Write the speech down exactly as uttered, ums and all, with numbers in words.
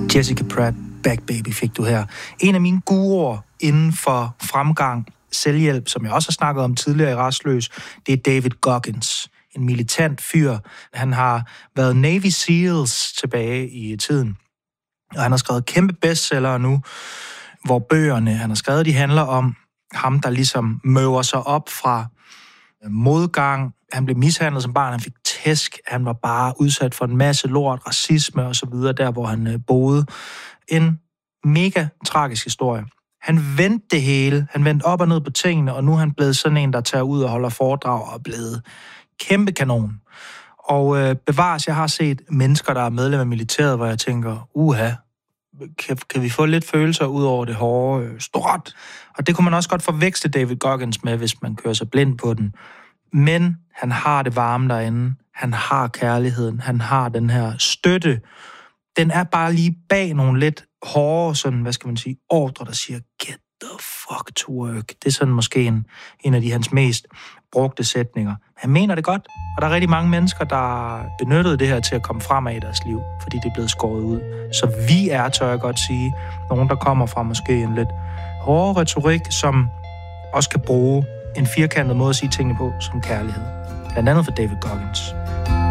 Jessica Pratt, Back Baby fik du her. En af mine guruer inden for fremgang, selvhjælp, som jeg også har snakket om tidligere i Rastløs, det er David Goggins. En militant fyr. Han har været Navy Seals tilbage i tiden. Og han har skrevet kæmpe bestsellere nu, hvor bøgerne, han har skrevet, de handler om ham, der ligesom møver sig op fra modgang. Han blev mishandlet som barn, han fik tæsk, han var bare udsat for en masse lort, racisme og så videre, der hvor han boede. En mega tragisk historie. Han vendte det hele, han vendte op og ned på tingene, og nu er han blevet sådan en, der tager ud og holder foredrag og er blevet kæmpe kanon. Og øh, bevares, jeg har set mennesker, der er medlem af militæret, hvor jeg tænker, uha, kan, kan vi få lidt følelser ud over det hårde øh, stort? Og det kunne man også godt forveksle David Goggins med, hvis man kører sig blind på den. Men han har det varme derinde, han har kærligheden, han har den her støtte. Den er bare lige bag nogle lidt hårde, sådan, hvad skal man sige, ordre, der siger, get the fuck to work. Det er sådan måske en, en af de hans mest brugte sætninger. Han mener det godt, og der er rigtig mange mennesker, der benyttede det her til at komme fremad i deres liv, fordi det er blevet skåret ud. Så vi er, tør jeg godt sige, nogen, der kommer fra måske en lidt hårde retorik, som også kan bruge en firkantet måde at sige tingene på som kærlighed. Blandt andet for David Goggins.